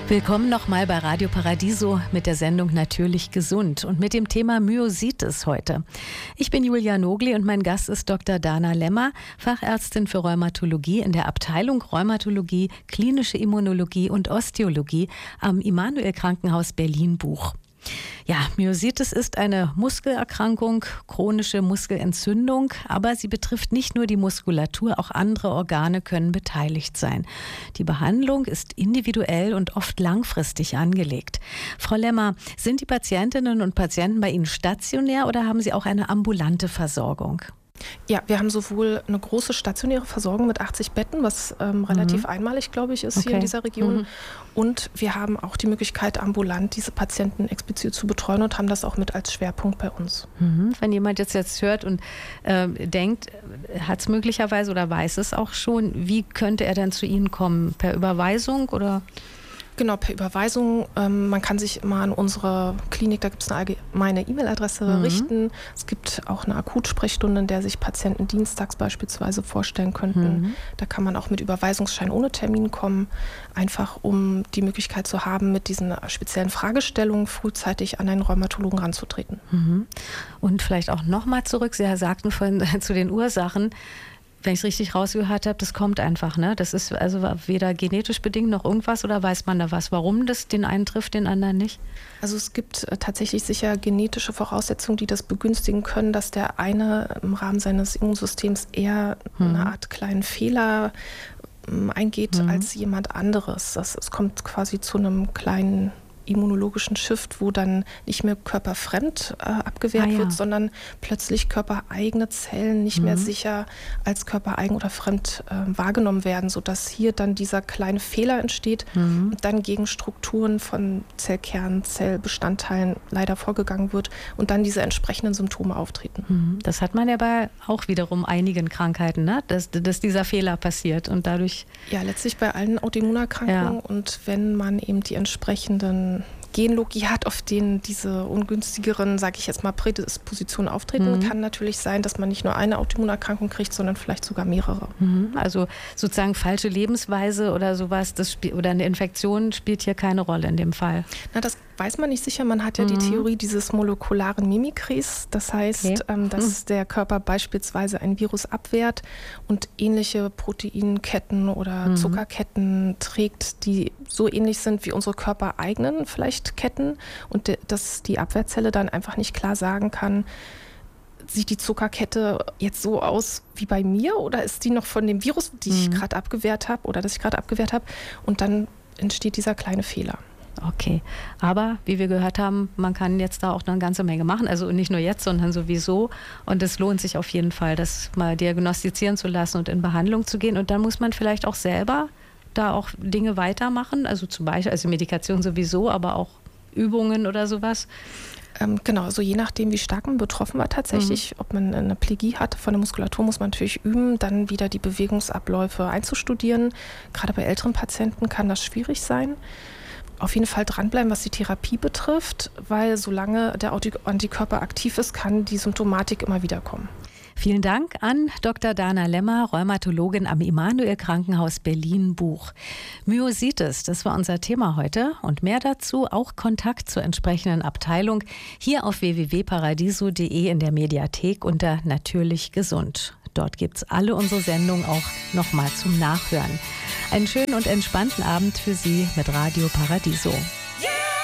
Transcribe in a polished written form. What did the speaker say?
Willkommen nochmal bei Radio Paradiso mit der Sendung Natürlich gesund und mit dem Thema Myositis heute. Ich bin Julia Nogli und mein Gast ist Dr. Dana Lemmer, Fachärztin für Rheumatologie in der Abteilung Rheumatologie, Klinische Immunologie und Osteologie am Immanuel Krankenhaus Berlin-Buch. Ja, Myositis ist eine Muskelerkrankung, chronische Muskelentzündung, aber sie betrifft nicht nur die Muskulatur, auch andere Organe können beteiligt sein. Die Behandlung ist individuell und oft langfristig angelegt. Frau Lemmer, sind die Patientinnen und Patienten bei Ihnen stationär oder haben Sie auch eine ambulante Versorgung? Ja, wir haben sowohl eine große stationäre Versorgung mit 80 Betten, was relativ einmalig, glaube ich, ist hier in dieser Region. Und wir haben auch die Möglichkeit, ambulant diese Patienten explizit zu betreuen und haben das auch mit als Schwerpunkt bei uns. Wenn jemand jetzt hört und denkt, hat es möglicherweise oder weiß es auch schon, wie könnte er dann zu Ihnen kommen? Per Überweisung oder? Genau, per Überweisung. Man kann sich immer an unsere Klinik, da gibt es eine allgemeine E-Mail-Adresse richten. Es gibt auch eine Akutsprechstunde, in der sich Patienten dienstags beispielsweise vorstellen könnten. Da kann man auch mit Überweisungsschein ohne Termin kommen, einfach um die Möglichkeit zu haben, mit diesen speziellen Fragestellungen frühzeitig an einen Rheumatologen ranzutreten. Und vielleicht auch nochmal zurück, Sie sagten vorhin zu den Ursachen, wenn ich es richtig rausgehört habe, das kommt einfach, ne? Das ist also weder genetisch bedingt noch irgendwas oder weiß man da was? Warum das den einen trifft, den anderen nicht? Also es gibt tatsächlich sicher genetische Voraussetzungen, die das begünstigen können, dass der eine im Rahmen seines Immunsystems eher eine Art kleinen Fehler eingeht als jemand anderes. Es kommt quasi zu einem kleinen immunologischen Shift, wo dann nicht mehr körperfremd abgewehrt wird, sondern plötzlich körpereigene Zellen nicht mehr sicher als körpereigen oder fremd wahrgenommen werden, sodass hier dann dieser kleine Fehler entsteht und dann gegen Strukturen von Zellkernen, Zellbestandteilen leider vorgegangen wird und dann diese entsprechenden Symptome auftreten. Das hat man ja bei auch wiederum einigen Krankheiten, ne? Dass dieser Fehler passiert und dadurch... Ja, letztlich bei allen Autoimmunerkrankungen und wenn man eben die entsprechenden Genlogie hat, auf denen diese ungünstigeren, sage ich jetzt mal, Prädispositionen auftreten, kann natürlich sein, dass man nicht nur eine Autoimmunerkrankung kriegt, sondern vielleicht sogar mehrere. Also sozusagen falsche Lebensweise oder sowas, oder eine Infektion spielt hier keine Rolle in dem Fall. Na, das weiß man nicht sicher. Man hat ja die Theorie dieses molekularen Mimikries. Das heißt, dass der Körper beispielsweise ein Virus abwehrt und ähnliche Proteinketten oder Zuckerketten trägt, die so ähnlich sind wie unsere körpereigenen vielleicht Ketten und dass die Abwehrzelle dann einfach nicht klar sagen kann, sieht die Zuckerkette jetzt so aus wie bei mir oder ist die noch von dem Virus, die ich gerade abgewehrt habe oder das ich gerade abgewehrt habe, und dann entsteht dieser kleine Fehler. Okay, aber wie wir gehört haben, man kann jetzt da auch noch eine ganze Menge machen, also nicht nur jetzt, sondern sowieso, und es lohnt sich auf jeden Fall, das mal diagnostizieren zu lassen und in Behandlung zu gehen, und dann muss man vielleicht auch selber da auch Dinge weitermachen, also zum Beispiel, also Medikation sowieso, aber auch Übungen oder sowas? Genau, also je nachdem, wie stark man betroffen war tatsächlich, ob man eine Plegie hat von der Muskulatur, muss man natürlich üben, dann wieder die Bewegungsabläufe einzustudieren. Gerade bei älteren Patienten kann das schwierig sein. Auf jeden Fall dranbleiben, was die Therapie betrifft, weil solange der Antikörper aktiv ist, kann die Symptomatik immer wieder kommen. Vielen Dank an Dr. Dana Lemmer, Rheumatologin am Immanuel Krankenhaus Berlin-Buch. Myositis, das war unser Thema heute, und mehr dazu, auch Kontakt zur entsprechenden Abteilung, hier auf www.paradiso.de in der Mediathek unter Natürlich gesund. Dort gibt es alle unsere Sendungen auch nochmal zum Nachhören. Einen schönen und entspannten Abend für Sie mit Radio Paradiso.